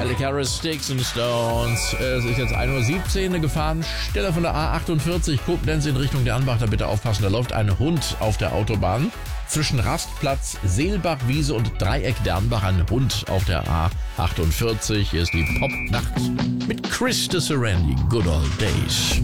Metallica, Sticks and Stones. Es ist jetzt 1:17 Uhr, eine Gefahrenstelle von der A48 Koblenz in Richtung Dernbach. Da bitte aufpassen, da läuft ein Hund auf der Autobahn. Zwischen Rastplatz, Seelbachwiese und Dreieck Dernbach ein Hund auf der A48. Hier ist die Popnacht mit Chris de Serenity, Good Old Days.